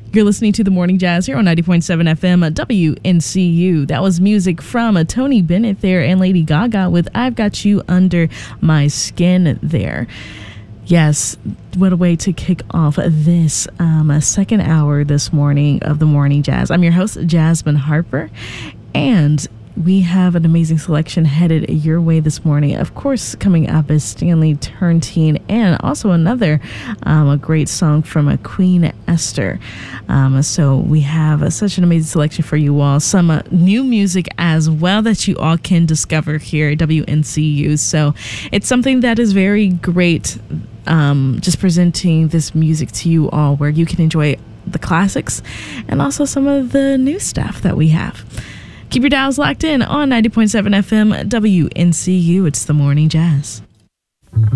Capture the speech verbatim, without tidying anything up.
You're listening to The Morning Jazz here on ninety point seven F M W N C U. That was music from uh, Tony Bennett there and Lady Gaga with I've Got You Under My Skin there. Yes, what a way to kick off this um, a second hour this morning of The Morning Jazz. I'm your host, Jasmine Harper, and we have an amazing selection headed your way this morning. Of course, coming up is Stanley Turrentine and also another um, a great song from a Queen Esther. Um, so we have uh, such an amazing selection for you all. Some uh, new music as well that you all can discover here at W N C U. So it's something that is very great, um, just presenting this music to you all where you can enjoy the classics and also some of the new stuff that we have. Keep your dials locked in on ninety point seven F M W N C U. It's The Morning Jazz.